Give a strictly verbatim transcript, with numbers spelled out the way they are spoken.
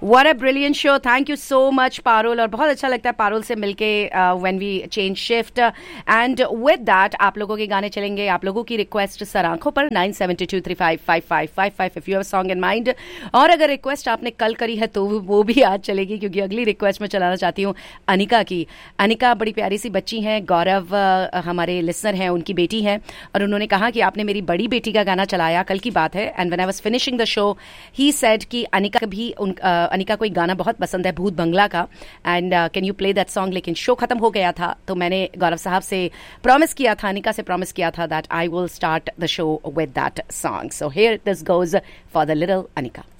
What a brilliant show. Thank you so much, Parul. और बहुत अच्छा लगता है पारुल से मिलके when we change shift. And with that, आप लोगों के गाने चलेंगे, आप लोगों की रिक्वेस्ट सर आंखों पर nine seven to three five five five five five if you have a song in mind. और अगर रिक्वेस्ट आपने कल करी है तो वो भी आज चलेगी, क्योंकि अगली रिक्वेस्ट में चलाना चाहती हूँ अनिका की. अनिका बड़ी प्यारी सी बच्ची हैं, गौरव हमारे लिसनर हैं, उनकी बेटी हैं, और उन्होंने कहा कि आपने मेरी बड़ी बेटी का गाना चलाया, कल की बात है. And when I was finishing the show he said कि अनिका भी उन अनिका को एक गाना बहुत पसंद है भूत बंगला का, and can you play that song. लेकिन शो खत्म हो गया था, तो मैंने गौरव साहब से प्रॉमिस किया था, अनिका से प्रॉमिस किया था that I will start the show with that song. So here this goes for the little Anika.